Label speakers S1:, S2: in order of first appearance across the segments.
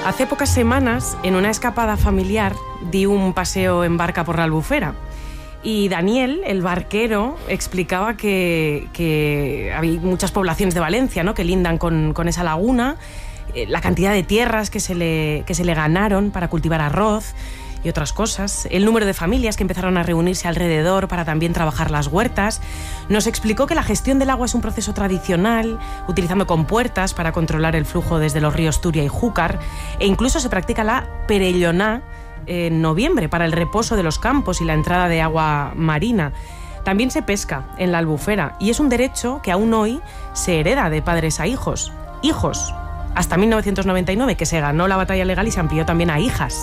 S1: Hace pocas semanas, en una escapada familiar, di un paseo en barca por la Albufera. Y Daniel, el barquero, explicaba que hay muchas poblaciones de Valencia, ¿no?, que lindan con esa laguna, la cantidad de tierras que se le ganaron para cultivar arroz y otras cosas, el número de familias que empezaron a reunirse alrededor para también trabajar las huertas. Nos explicó que la gestión del agua es un proceso tradicional, utilizando compuertas para controlar el flujo desde los ríos Turia y Júcar, e incluso se practica la perelloná en noviembre para el reposo de los campos y la entrada de agua marina. También se pesca en la Albufera y es un derecho que aún hoy se hereda de padres a hijos. Hijos, hasta 1999, que se ganó la batalla legal y se amplió también a hijas.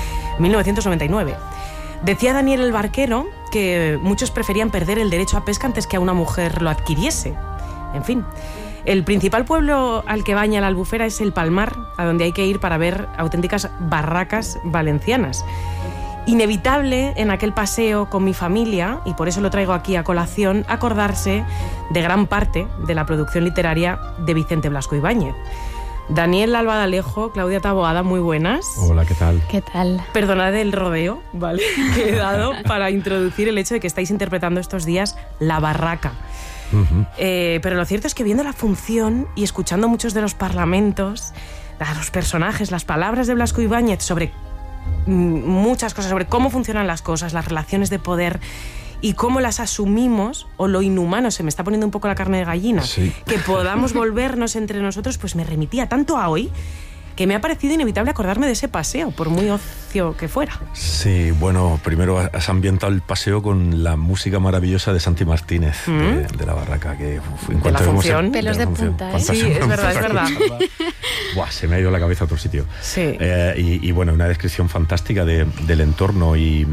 S1: 1999. Decía Daniel el barquero que muchos preferían perder el derecho a pesca antes que a una mujer lo adquiriese. En fin, el principal pueblo al que baña la Albufera es el Palmar, a donde hay que ir para ver auténticas barracas valencianas. Inevitable en aquel paseo con mi familia, y por eso lo traigo aquí a colación, acordarse de gran parte de la producción literaria de Vicente Blasco Ibáñez. Daniel Albadalejo, Claudia Taboada, muy buenas.
S2: Hola, ¿qué tal?
S3: ¿Qué tal?
S1: Perdonad el rodeo, ¿vale?, que he dado para introducir el hecho de que estáis interpretando estos días La Barraca. Uh-huh. Pero lo cierto es que viendo la función y escuchando muchos de los parlamentos, a los personajes, las palabras de Blasco Ibáñez sobre muchas cosas, sobre cómo funcionan las cosas, las relaciones de poder y cómo las asumimos, o lo inhumano, se me está poniendo un poco la carne de gallina, sí, que podamos volvernos entre nosotros, pues me remitía tanto a hoy que me ha parecido inevitable acordarme de ese paseo, por muy ocio que fuera.
S2: Sí, bueno, primero has ambientado el paseo con la música maravillosa de Santi Martínez, de La Barraca, que en
S1: cuanto
S2: de la
S1: función,
S3: pelos de punta, ¿eh?
S1: Sí, es verdad.
S2: Buah, se me ha ido la cabeza a otro sitio.
S1: Sí.
S2: Y bueno, una descripción fantástica del entorno, y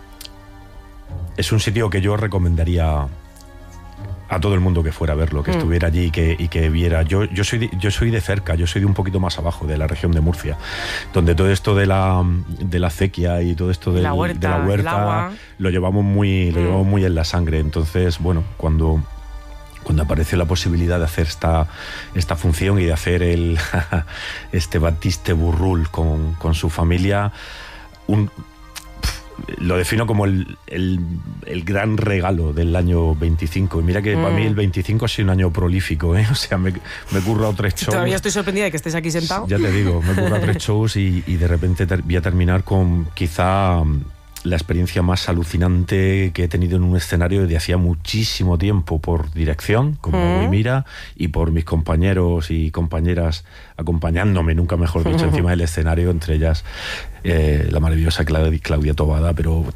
S2: es un sitio que yo recomendaría a todo el mundo que fuera a verlo, que estuviera allí y que viera. Yo soy de cerca, yo soy de un poquito más abajo, de la región de Murcia, donde todo esto de la acequia y todo esto de la huerta lo llevamos muy en la sangre. Entonces, bueno, cuando apareció la posibilidad de hacer esta función y de hacer este Batiste Burrul con su familia, lo defino como el gran regalo del año 25. Y mira que para mí el 25 ha sido un año prolífico, ¿eh? O sea, me he currado 3 shows.
S1: Todavía estoy sorprendida de que estés aquí sentado.
S2: Ya te digo, me he currado 3 shows y de repente voy a terminar con quizá la experiencia más alucinante que he tenido en un escenario desde hacía muchísimo tiempo, por dirección, como Mira, y por mis compañeros y compañeras acompañándome, nunca mejor dicho, encima del escenario, entre ellas la maravillosa Claudia Taboada,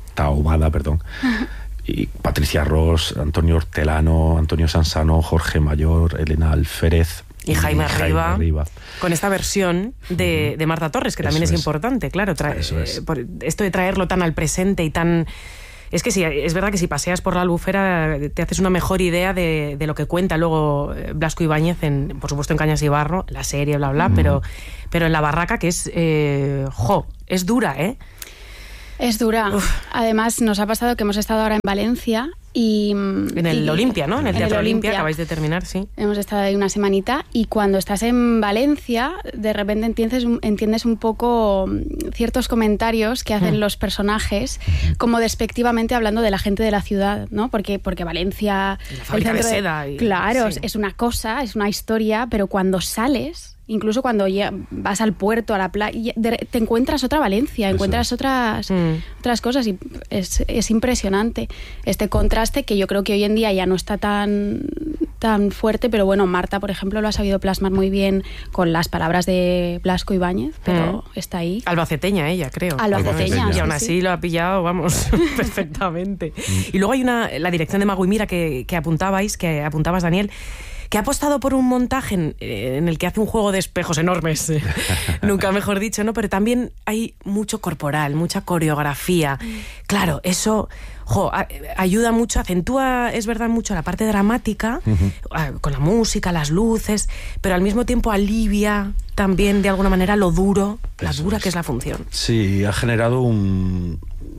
S2: y Patricia Ross, Antonio Hortelano, Antonio Sansano, Jorge Mayor, Elena Alférez
S1: y Jaime Riba, con esta versión de Marta Torres, que también es importante, claro, por esto de traerlo tan al presente y tan... Es que sí, es verdad que si paseas por la Albufera te haces una mejor idea de lo que cuenta luego Blasco Ibáñez, por supuesto en Cañas y Barro, la serie, bla, bla, pero en La Barraca, que es... es dura, ¿eh?
S3: Es dura. Uf. Además, nos ha pasado que hemos estado ahora en Valencia y...
S1: En el Olimpia, ¿no? En el Teatro Olimpia, acabáis de terminar, sí.
S3: Hemos estado ahí una semanita, y cuando estás en Valencia, de repente entiendes un poco ciertos comentarios que hacen los personajes, como despectivamente hablando de la gente de la ciudad, ¿no? Porque Valencia...
S1: La fábrica de seda.
S3: Claro, sí. Es una cosa, es una historia, pero cuando sales... Incluso cuando vas al puerto, a la playa, te encuentras otra Valencia, encuentras otras cosas, y es impresionante este contraste, que yo creo que hoy en día ya no está tan fuerte, pero bueno, Marta, por ejemplo, lo ha sabido plasmar muy bien con las palabras de Blasco Ibáñez, pero está ahí.
S1: Albaceteña ella, creo.
S3: Albaceteña.
S1: Y aún así lo ha pillado, vamos, perfectamente. Y luego hay la dirección de Mago y Mira que apuntabas, Daniel, que ha apostado por un montaje en el que hace un juego de espejos enormes, nunca mejor dicho, ¿no? Pero también hay mucho corporal, mucha coreografía. Claro, eso ayuda mucho, acentúa, es verdad, mucho la parte dramática, con la música, las luces, pero al mismo tiempo alivia también de alguna manera lo duro, la dura que es la función.
S2: Sí, ha generado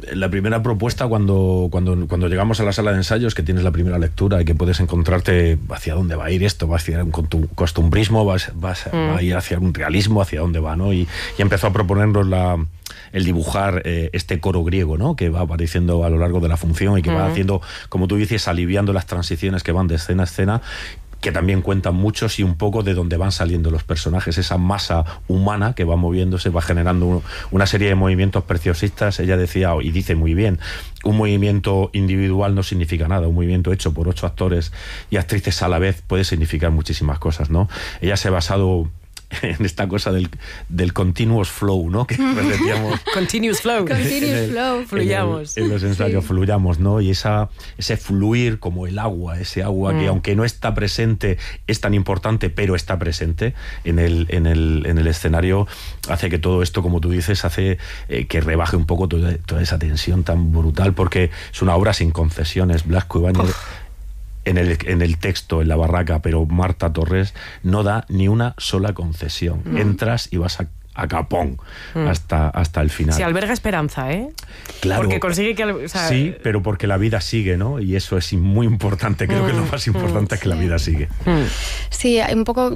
S2: la primera propuesta cuando llegamos a la sala de ensayos, que tienes la primera lectura y que puedes encontrarte hacia dónde va a ir esto, va hacia un costumbrismo, va a ir hacia un realismo, hacia dónde va, ¿no? Y empezó a proponernos el dibujar este coro griego, ¿no? Que va apareciendo a lo largo de la función y que va haciendo, como tú dices, aliviando las transiciones que van de escena a escena, que también cuentan muchos y un poco de dónde van saliendo los personajes, esa masa humana que va moviéndose, va generando una serie de movimientos preciosistas. Ella decía, y dice muy bien, un movimiento individual no significa nada, un movimiento hecho por 8 actores y actrices a la vez puede significar muchísimas cosas, ¿no? Ella se ha basado en esta cosa del continuous flow, ¿no? Que repetíamos.
S1: Continuous flow. Fluyamos.
S2: En los ensayos, sí. Fluyamos, ¿no? Y ese fluir como el agua, ese agua que aunque no está presente, es tan importante, pero está presente en el escenario, hace que todo esto, como tú dices, hace que rebaje un poco toda esa tensión tan brutal, porque es una obra sin concesiones. Blasco Ibáñez en el texto, en la barraca, pero Marta Torres no da ni una sola concesión. Entras y vas a capón hasta el final.
S1: Sí, alberga esperanza, ¿eh?
S2: Claro.
S1: Porque consigue que...
S2: sí, pero porque la vida sigue, ¿no? Y eso es muy importante. Creo que lo más importante es que la vida sigue.
S3: Sí, un poco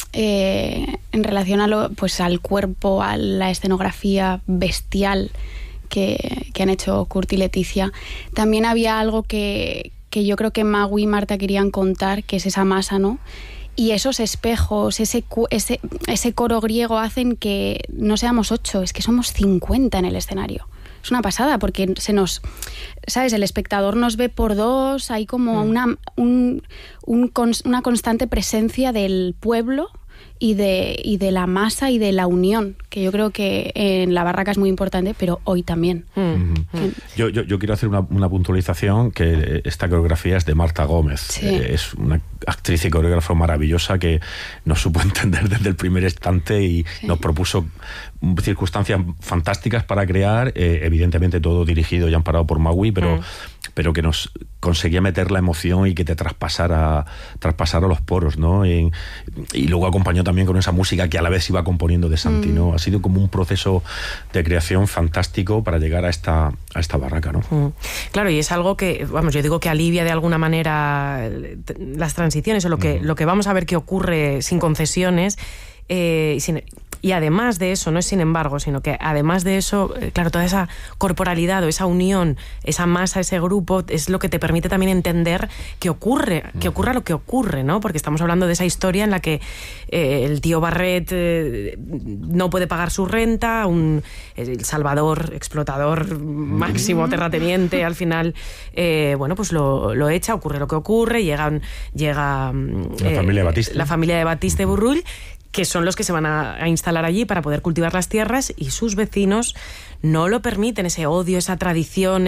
S3: en relación al cuerpo, a la escenografía bestial que han hecho Kurt y Leticia. También había algo que yo creo que Magui y Marta querían contar, que es esa masa, ¿no? Y esos espejos, ese coro griego hacen que no seamos 8, es que somos 50 en el escenario. Es una pasada, porque ¿sabes? El espectador nos ve por 2, hay como una constante presencia del pueblo y de la masa y de la unión, que yo creo que en la barraca es muy importante, pero hoy también.
S2: Yo quiero hacer una puntualización, que esta coreografía es de Marta Gómez.
S3: Sí.
S2: Es una actriz y coreógrafa maravillosa que nos supo entender desde el primer instante y nos propuso circunstancias fantásticas para crear, evidentemente todo dirigido y amparado por Magui, pero que nos conseguía meter la emoción y que te traspasara los poros, ¿no? Y luego acompañó también con esa música que a la vez iba componiendo de Santi, ¿no? Ha sido como un proceso de creación fantástico para llegar a esta barraca, ¿no?
S1: Claro, y es algo que, vamos, yo digo que alivia de alguna manera las transiciones, o lo que vamos a ver que ocurre sin concesiones, y además de eso, no es sin embargo, sino que además de eso, claro, toda esa corporalidad o esa unión, esa masa, ese grupo, es lo que te permite también entender que ocurra lo que ocurre, ¿no? Porque estamos hablando de esa historia en la que el tío Barret no puede pagar su renta, el salvador, explotador máximo, terrateniente, al final, pues lo echa, ocurre lo que ocurre, llega la familia de Batiste Burrull, que son los que se van a instalar allí para poder cultivar las tierras, y sus vecinos no lo permiten, ese odio, esa tradición,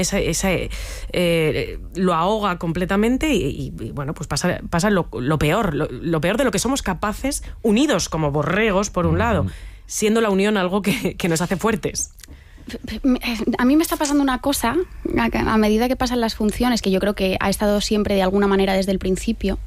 S1: lo ahoga completamente y bueno, pues pasa lo peor de lo que somos capaces, unidos como borregos, por un lado, siendo la unión algo que nos hace fuertes.
S3: A mí me está pasando una cosa, a medida que pasan las funciones, que yo creo que ha estado siempre de alguna manera desde el principio.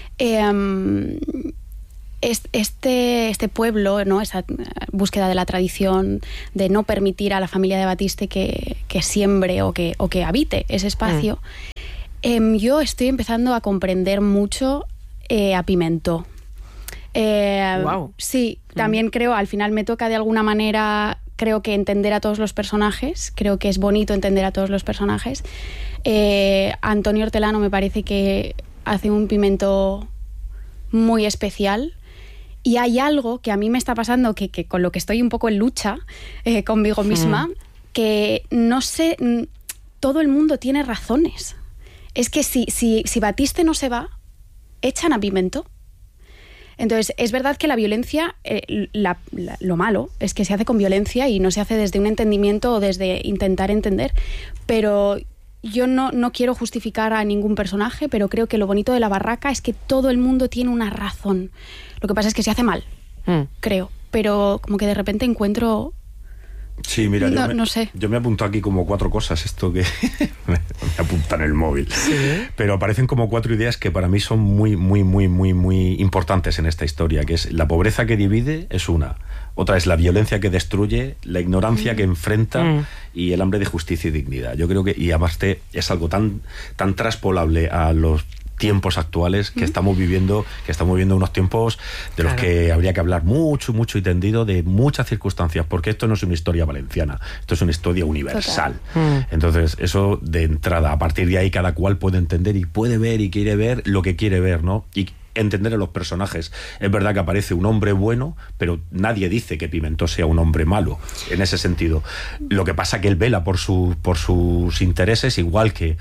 S3: Este pueblo, ¿no? Esa búsqueda de la tradición, de no permitir a la familia de Batiste que siembre o que habite ese espacio, yo estoy empezando a comprender mucho a Pimentó.
S1: Wow.
S3: Sí, también creo, al final me toca de alguna manera, creo que entender a todos los personajes, creo que es bonito entender a todos los personajes. Antonio Hortelano me parece que hace un Pimentó muy especial. Y hay algo que a mí me está pasando, que con lo que estoy un poco en lucha conmigo misma, que no sé, todo el mundo tiene razones. Es que si Batiste no se va, echan a Pimentó. Entonces, es verdad que la violencia, lo malo es que se hace con violencia y no se hace desde un entendimiento o desde intentar entender, pero yo no quiero justificar a ningún personaje, pero creo que lo bonito de la barraca es que todo el mundo tiene una razón. Lo que pasa es que se hace mal, creo. Pero como que de repente encuentro
S2: Sí, mira,
S3: no sé.
S2: Yo me apunto aquí como 4 cosas, esto que me apunta en el móvil.
S1: Sí.
S2: Pero aparecen como 4 ideas que para mí son muy, muy, muy, muy, muy importantes en esta historia, que es la pobreza que divide, es una. Otra es la violencia que destruye, la ignorancia que enfrenta y el hambre de justicia y dignidad. Yo creo que, y además es algo tan traspolable a los tiempos actuales que estamos viviendo unos tiempos de los que habría que hablar mucho, mucho y tendido de muchas circunstancias, porque esto no es una historia valenciana, esto es una historia universal. Entonces, eso de entrada, a partir de ahí cada cual puede entender y puede ver y quiere ver lo que quiere ver, ¿no? Y entender a los personajes. Es verdad que aparece un hombre bueno, pero nadie dice que Pimentó sea un hombre malo, en ese sentido. Lo que pasa que él vela por sus intereses, igual que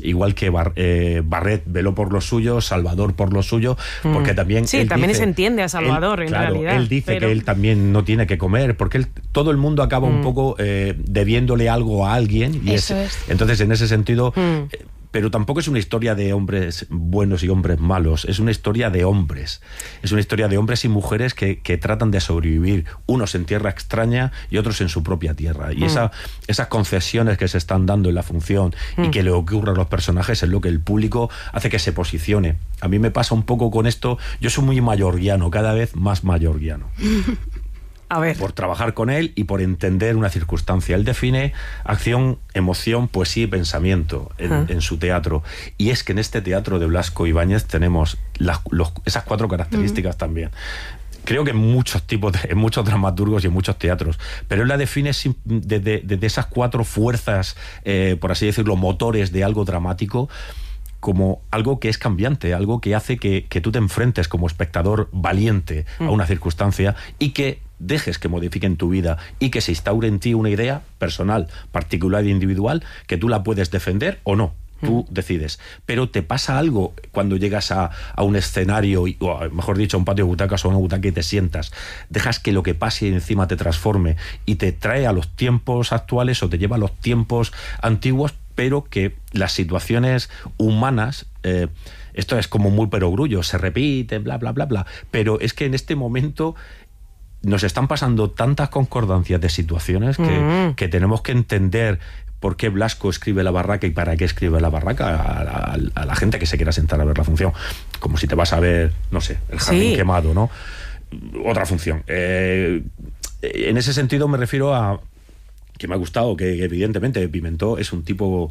S2: Barret veló por lo suyo, Salvador por lo suyo, porque también...
S1: Sí, también se entiende a Salvador, en realidad.
S2: Él dice que él también no tiene que comer, porque todo el mundo acaba un poco debiéndole algo a alguien. Y entonces, en ese sentido... Pero tampoco es una historia de hombres buenos y hombres malos, es una historia de hombres. Es una historia de hombres y mujeres que tratan de sobrevivir, unos en tierra extraña y otros en su propia tierra. Y esas concesiones que se están dando en la función y que le ocurren a los personajes es lo que el público hace que se posicione. A mí me pasa un poco con esto, yo soy muy mayorguiano, cada vez más mayorguiano.
S1: A ver.
S2: Por trabajar con él y por entender una circunstancia. Él define acción, emoción, poesía y pensamiento en su teatro. Y es que en este teatro de Blasco Ibáñez tenemos esas 4 características también. Creo que en muchos dramaturgos y en muchos teatros, pero él la define desde esas 4 fuerzas, por así decirlo, motores de algo dramático, como algo que es cambiante, algo que hace que tú te enfrentes como espectador valiente a una circunstancia y que dejes que modifiquen tu vida y que se instaure en ti una idea personal, particular e individual, que tú la puedes defender o no. Tú decides. Pero te pasa algo cuando llegas a un escenario, o mejor dicho, a un patio de butacas o a una butaca y te sientas. Dejas que lo que pase encima te transforme y te trae a los tiempos actuales o te lleva a los tiempos antiguos, pero que las situaciones humanas... esto es como muy perogrullo, se repite, bla, bla, bla, bla. Pero es que en este momento... nos están pasando tantas concordancias de situaciones que tenemos que entender por qué Blasco escribe La Barraca y para qué escribe La Barraca a la gente que se quiera sentar a ver la función. Como si te vas a ver, no sé, El Jardín Quemado, ¿no? Otra función. En ese sentido me refiero a que me ha gustado, que evidentemente Pimentó es un tipo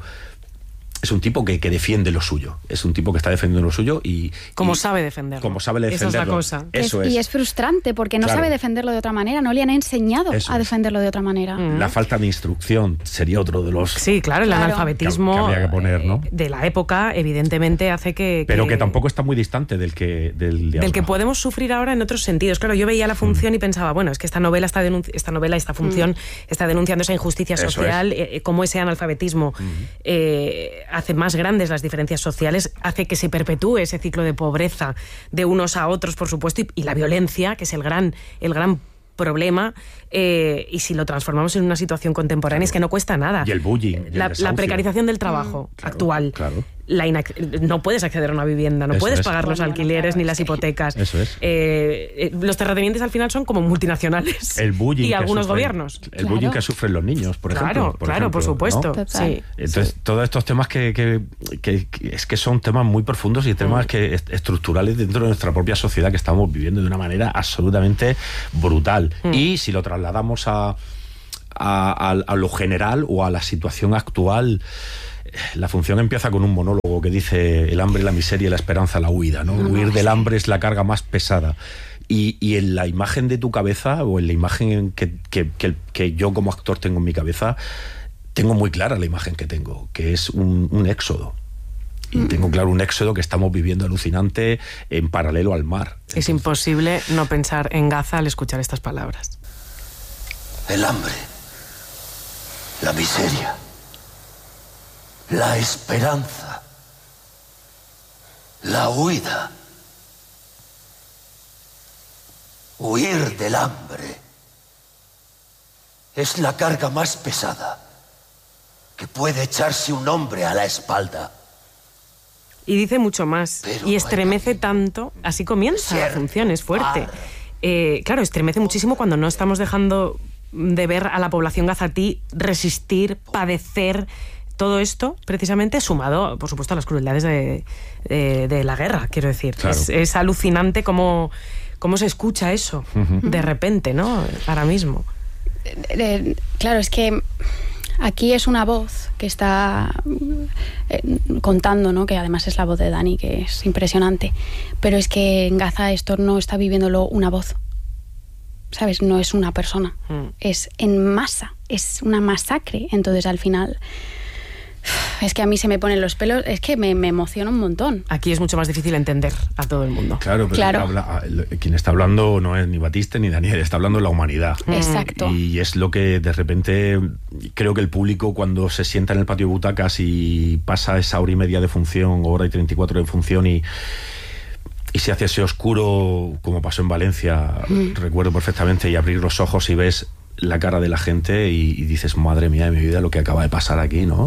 S2: que defiende lo suyo. Es un tipo que está defendiendo lo suyo y...
S1: Como sabe defenderlo.
S2: Como sabe defenderlo.
S1: Esa es la cosa.
S2: Eso
S3: Y es frustrante porque no sabe defenderlo de otra manera. No le han enseñado a defenderlo de otra manera.
S2: La falta de instrucción sería otro de los...
S1: Sí, claro, el analfabetismo
S2: que habría que poner, ¿no?
S1: De la época, evidentemente, hace que...
S2: Pero que tampoco está muy distante del que
S1: podemos sufrir ahora en otros sentidos. Claro, yo veía la función y pensaba, bueno, es que esta función está denunciando esa injusticia social, cómo ese analfabetismo hace más grandes las diferencias sociales, hace que se perpetúe ese ciclo de pobreza de unos a otros, por supuesto, y la violencia, que es el gran problema, y si lo transformamos en una situación contemporánea, es que no cuesta nada.
S2: Y el bullying.
S1: La precarización del trabajo actual. Claro. No puedes acceder a una vivienda, no puedes pagar los alquileres ni las hipotecas.
S2: Eso es.
S1: Los terratenientes al final son como multinacionales.
S2: El bullying
S1: y algunos gobiernos.
S2: El bullying que sufren los niños, por ejemplo.
S1: Claro, por supuesto.
S2: ¿No? Sí. Entonces, todos estos temas que es que son temas muy profundos y temas estructurales dentro de nuestra propia sociedad que estamos viviendo de una manera absolutamente brutal. Y si lo trasladamos a lo general o a la situación actual, la función empieza con un monólogo que dice: el hambre, la miseria y la esperanza, la huida, ¿no? Huir del hambre es la carga más pesada. Y en la imagen de tu cabeza, o en la imagen que yo como actor tengo en mi cabeza, tengo muy clara la imagen que tengo, que es un éxodo. Y tengo claro un éxodo que estamos viviendo alucinante en paralelo al mar.
S1: Es imposible no pensar en Gaza al escuchar estas palabras.
S4: El hambre, la miseria, la esperanza, la huida. Huir del hambre es la carga más pesada que puede echarse un hombre a la espalda.
S1: Y dice mucho más. Pero y estremece tanto. Así comienza la función, es fuerte. Claro, estremece muchísimo cuando no estamos dejando de ver a la población gazatí resistir, padecer todo esto, precisamente, sumado, por supuesto, a las crueldades de la guerra, quiero decir.
S2: Claro.
S1: Es alucinante cómo se escucha eso de repente, ¿no? Ahora mismo.
S3: Claro, es que aquí es una voz que está contando, ¿no? Que además es la voz de Dani, que es impresionante. Pero es que en Gaza esto no está viviéndolo una voz, ¿sabes? No es una persona, es en masa, es una masacre. Entonces, al final, es que a mí se me ponen los pelos, es que me emociona un montón.
S1: Aquí es mucho más difícil entender a todo el mundo.
S2: Claro, pero
S3: Claro.
S2: Quien está hablando no es ni Batiste ni Daniel, está hablando la humanidad.
S3: Exacto.
S2: Y es lo que de repente creo que el público, cuando se sienta en el patio de butacas y pasa esa hora y media de función, hora y 34 de función, y se hace ese oscuro, como pasó en Valencia, recuerdo perfectamente, y abrir los ojos y ves la cara de la gente y dices, madre mía de mi vida, lo que acaba de pasar aquí, ¿no?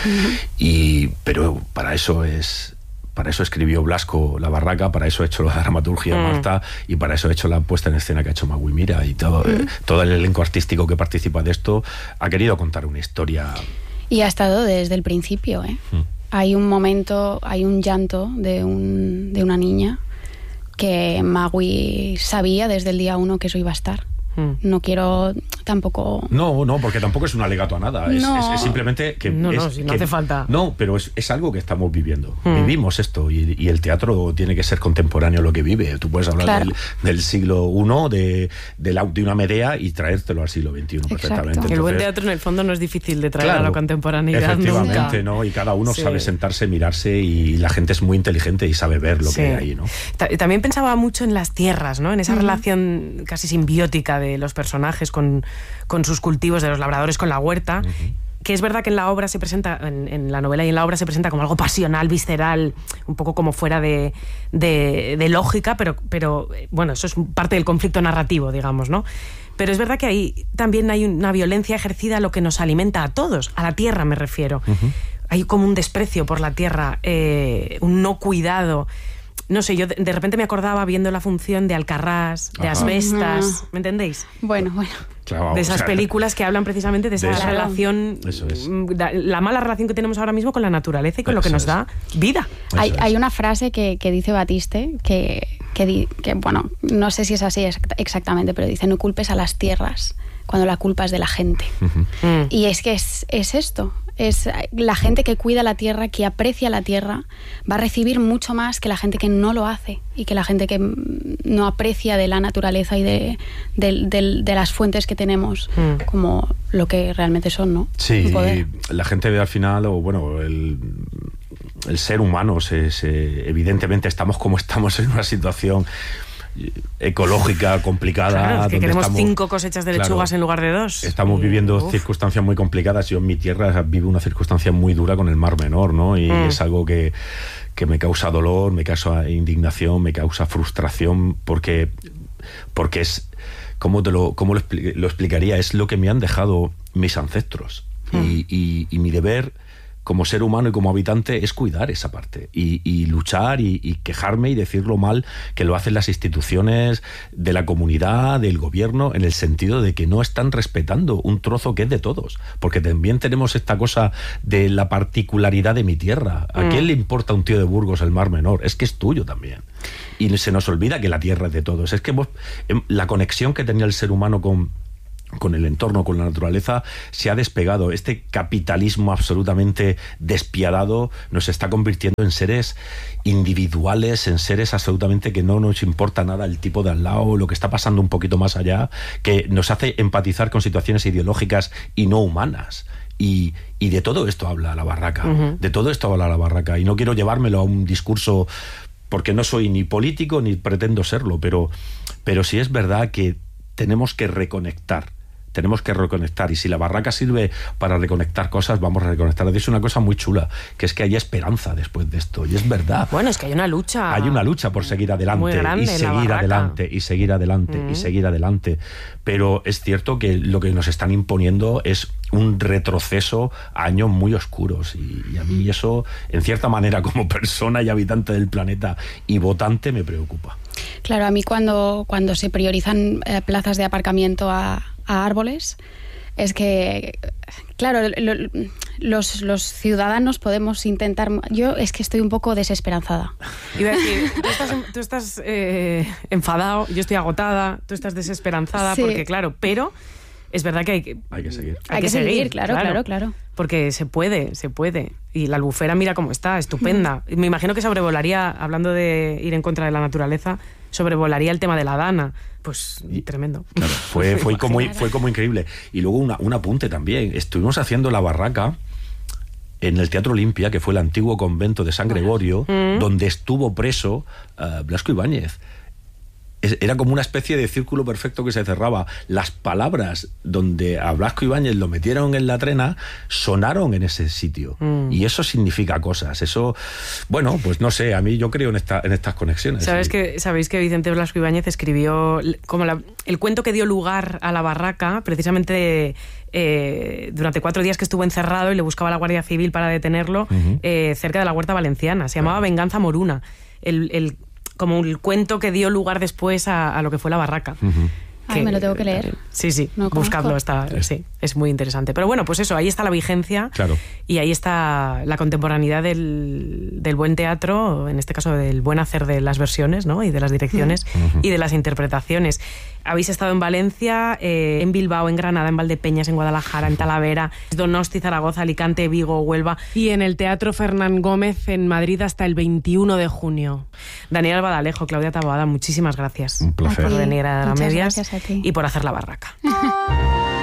S2: Pero para eso escribió Blasco La Barraca, para eso ha hecho la dramaturgia Marta, y para eso ha hecho la puesta en escena que ha hecho Magui Mira, y todo el elenco artístico que participa de esto ha querido contar una historia.
S3: Y ha estado desde el principio, ¿eh? Hay un momento, hay un llanto de una niña que Magui sabía desde el día 1 que eso iba a estar. No quiero tampoco...
S2: No, porque tampoco es un alegato a nada. Es simplemente que...
S1: No hace falta.
S2: No, pero es algo que estamos viviendo. Vivimos esto, y el teatro tiene que ser contemporáneo a lo que vive. Tú puedes hablar del siglo I, de una Medea, y traértelo al siglo XXI perfectamente. Entonces,
S1: el buen teatro, en el fondo, no es difícil de traer a la contemporaneidad.
S2: Efectivamente,
S1: nunca.
S2: ¿no? Y cada uno sabe sentarse, mirarse, y la gente es muy inteligente y sabe ver lo que hay ahí, ¿no?
S1: También pensaba mucho en las tierras, ¿no? En esa relación casi simbiótica de los personajes con sus cultivos, de los labradores con la huerta, que es verdad que en la obra se presenta, en la novela y en la obra se presenta como algo pasional, visceral, un poco como fuera de lógica, pero bueno, eso es parte del conflicto narrativo, digamos, ¿no? Pero es verdad que ahí también hay una violencia ejercida a lo que nos alimenta a todos, a la tierra me refiero. Hay como un desprecio por la tierra, un no cuidado. No sé, yo de repente me acordaba viendo la función de Alcarrás, de Asbestas, ¿me entendéis?
S3: Bueno.
S2: Claro,
S1: de esas películas que hablan precisamente de esa relación,
S2: eso es.
S1: La mala relación que tenemos ahora mismo con la naturaleza y con lo que nos da vida.
S3: Hay una frase que dice Batiste que, bueno, no sé si es así exactamente, pero dice: no culpes a las tierras cuando la culpa es de la gente. Y es que es esto. Es la gente que cuida la tierra, que aprecia la tierra, va a recibir mucho más que la gente que no lo hace, y que la gente que no aprecia de la naturaleza y de las fuentes que tenemos como lo que realmente son, ¿no?
S2: Sí, la gente ve al final, o bueno, el ser humano, evidentemente estamos como estamos en una situación ecológica complicada.
S1: Claro, es que queremos 5 cosechas de lechugas en lugar de 2.
S2: Estamos viviendo circunstancias muy complicadas. Yo en mi tierra vivo una circunstancia muy dura con el Mar Menor, ¿no? Y es algo que me causa dolor, me causa indignación, me causa frustración, porque es, ¿cómo lo explicaría? Es lo que me han dejado mis ancestros. Y mi deber como ser humano y como habitante es cuidar esa parte y luchar y quejarme y decir lo mal que lo hacen las instituciones de la comunidad, del gobierno, en el sentido de que no están respetando un trozo que es de todos, porque también tenemos esta cosa de la particularidad de mi tierra. ¿A quién le importa a un tío de Burgos el Mar Menor? Es que es tuyo también. Y se nos olvida que la tierra es de todos. Es que la conexión que tenía el ser humano con el entorno, con la naturaleza, se ha despegado. Este capitalismo absolutamente despiadado nos está convirtiendo en seres individuales, en seres absolutamente que no nos importa nada el tipo de al lado, lo que está pasando un poquito más allá, que nos hace empatizar con situaciones ideológicas y no humanas. Y de todo esto habla La Barraca, de todo esto habla La Barraca, y no quiero llevármelo a un discurso, porque no soy ni político ni pretendo serlo, pero sí es verdad que tenemos que reconectar, y si La Barraca sirve para reconectar cosas, vamos a reconectar. Es una cosa muy chula, que es que hay esperanza después de esto, y es verdad.
S1: Bueno, es que hay una lucha.
S2: Hay una lucha por seguir adelante,
S1: muy grande,
S2: y seguir adelante, y seguir adelante, y seguir adelante. Pero es cierto que lo que nos están imponiendo es un retroceso a años muy oscuros, y a mí eso, en cierta manera, como persona y habitante del planeta y votante, me preocupa.
S3: Claro, a mí cuando se priorizan plazas de aparcamiento a a árboles, es que, claro, los ciudadanos podemos intentar... Yo es que estoy un poco desesperanzada.
S1: Iba a decir, tú estás enfadado, yo estoy agotada, tú estás desesperanzada, porque claro, pero es verdad que
S2: hay que seguir.
S3: Hay que seguir, claro.
S1: Porque se puede. Y la Albufera, mira cómo está, estupenda. Me imagino que sobrevolaría, hablando de ir en contra de la naturaleza, sobrevolaría el tema de la Dana. Pues tremendo.
S2: Claro, fue como increíble. Y luego un apunte también. Estuvimos haciendo la barraca en el Teatro Olimpia, que fue el antiguo convento de San Gregorio, donde estuvo preso Blasco Ibáñez. Era como una especie de círculo perfecto que se cerraba. Las palabras donde a Blasco Ibáñez lo metieron en la trena sonaron en ese sitio. Y eso significa cosas. Eso, bueno, pues no sé, a mí yo creo en estas conexiones.
S1: ¿Sabéis que Vicente Blasco Ibáñez escribió como el cuento que dio lugar a la barraca, precisamente durante 4 días que estuvo encerrado y le buscaba la Guardia Civil para detenerlo, cerca de la Huerta Valenciana? Se llamaba Venganza Moruna. Como el cuento que dio lugar después a lo que fue la barraca.
S3: Ay, me lo tengo que leer.
S1: Sí, no buscadlo, sí, es muy interesante. Pero bueno, pues eso, ahí está la vigencia,
S2: claro.
S1: Y ahí está la contemporaneidad del buen teatro, en este caso del buen hacer de las versiones, ¿no? Y de las direcciones y de las interpretaciones. Habéis estado en Valencia, en Bilbao, en Granada, en Valdepeñas, en Guadalajara, en Talavera, Donosti, Zaragoza, Alicante, Vigo, Huelva y en el Teatro Fernán Gómez en Madrid hasta el 21 de junio. Daniel Albadalejo, Claudia Taboada, muchísimas gracias.
S2: Un placer.
S1: Por venir a Medias
S3: gracias a ti.
S1: y por hacer la barraca.